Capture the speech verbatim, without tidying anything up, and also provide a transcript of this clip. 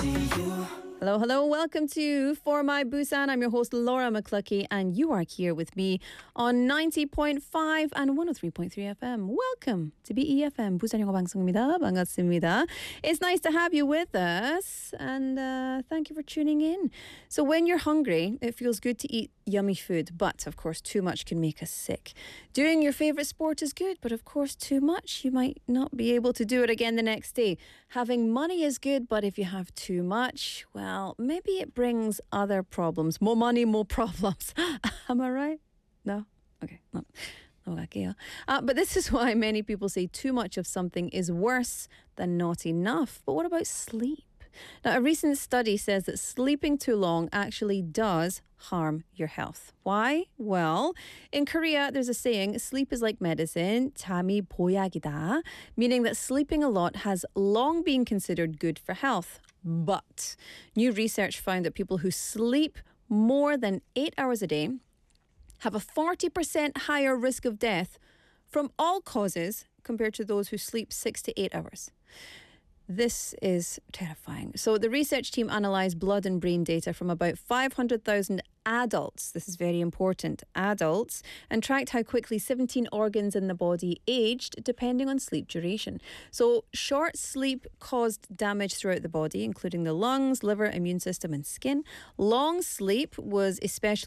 Hello, hello. Welcome to For My Busan. I'm your host, Laura McCluskey, and you are here with me on ninety point five and one oh three point three F M. Welcome to B E F M. 부산 영어 방송입니다. 반갑습니다. It's nice to have you with us, and uh, thank you for tuning in. So when you're hungry, it feels good to eat yummy food, but of course too much can make us sick. Doing your favourite sport is good, but of course too much, you might not be able to do it again the next day. Having money is good, but if you have too much, well, maybe it brings other problems. More money, more problems. Am I right? No? Okay, no. Okay. Uh, but this is why many people say too much of something is worse than not enough. But what about sleep? Now, a recent study says that sleeping too long actually does harm your health. Why? Well, in Korea, there's a saying, sleep is like medicine, 잠이 보약이다, meaning that sleeping a lot has long been considered good for health. But new research found that people who sleep more than eight hours a day have a forty percent higher risk of death from all causes compared to those who sleep six to eight hours. This is terrifying. So the research team analysed blood and brain data from about five hundred thousand adults, this is very important, adults, and tracked how quickly seventeen organs in the body aged depending on sleep duration. So short sleep caused damage throughout the body, including the lungs, liver, immune system and skin. Long sleep was especially